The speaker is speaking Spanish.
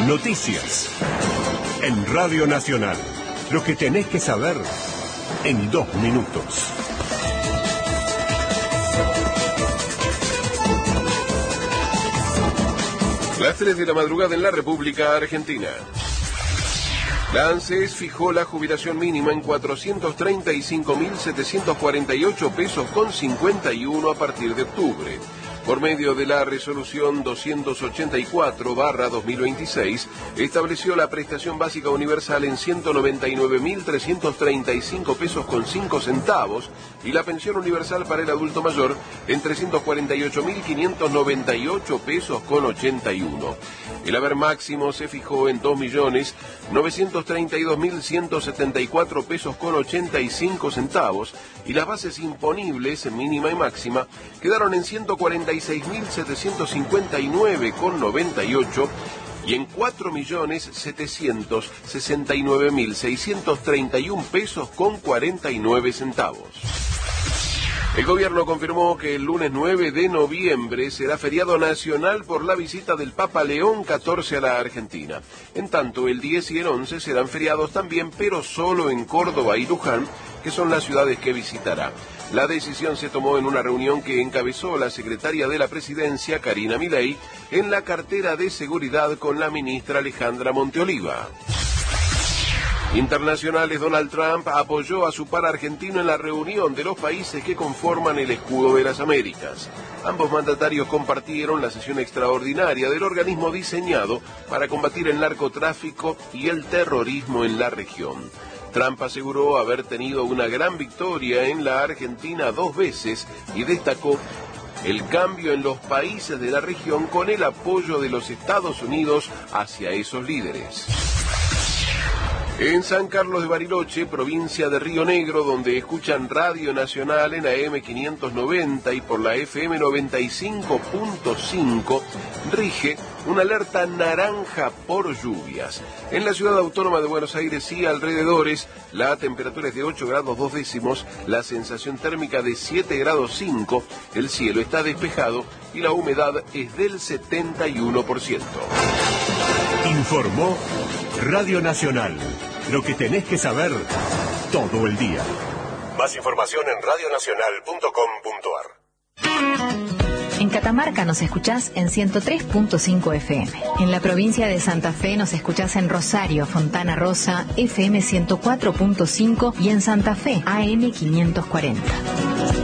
Noticias. En Radio Nacional. Lo que tenés que saber en 2 minutos. Las 3 de la madrugada en la República Argentina. La ANSES fijó la jubilación mínima en 435.748 pesos con 51 a partir de octubre. Por medio de la resolución 284/2026, estableció la prestación básica universal en 199.335 pesos con 5 centavos y la pensión universal para el adulto mayor en 348.598 pesos con 81. El haber máximo se fijó en 2.932.174 pesos con 85 centavos y las bases imponibles, mínima y máxima, quedaron en 146.759,98 y en 4.769.631 pesos con 49 centavos. El gobierno confirmó que el lunes 9 de noviembre será feriado nacional por la visita del Papa León XIV a la Argentina. En tanto, el 10 y el 11 serán feriados también, pero solo en Córdoba y Luján, que son las ciudades que visitará. La decisión se tomó en una reunión que encabezó la secretaria de la Presidencia, Karina Milei, en la cartera de seguridad con la ministra Alejandra Monteoliva. Internacionales, Donald Trump apoyó a su par argentino en la reunión de los países que conforman el Escudo de las Américas. Ambos mandatarios compartieron la sesión extraordinaria del organismo diseñado para combatir el narcotráfico y el terrorismo en la región. Trump aseguró haber tenido una gran victoria en la Argentina 2 veces y destacó el cambio en los países de la región con el apoyo de los Estados Unidos hacia esos líderes. En San Carlos de Bariloche, provincia de Río Negro, donde escuchan Radio Nacional en AM 590 y por la FM 95.5, rige una alerta naranja por lluvias. En la ciudad autónoma de Buenos Aires y alrededores, la temperatura es de 8 grados 2 décimos, la sensación térmica de 7 grados 5, el cielo está despejado y la humedad es del 71%. Informó Radio Nacional. Lo que tenés que saber todo el día. Más información en radionacional.com.ar. En Catamarca nos escuchás en 103.5 FM. En la provincia de Santa Fe nos escuchás en Rosario, Fontana Rosa, FM 104.5 y en Santa Fe, AM 540.